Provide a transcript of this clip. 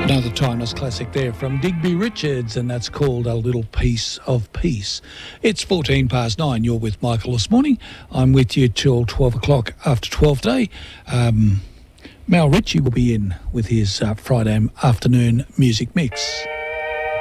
Another timeless classic there from Digby Richards, and that's called A Little Piece of Peace. It's 9:14. You're with Michael this morning. I'm with you till 12 o'clock after 12 day. Mal Ritchie will be in with his Friday afternoon music mix.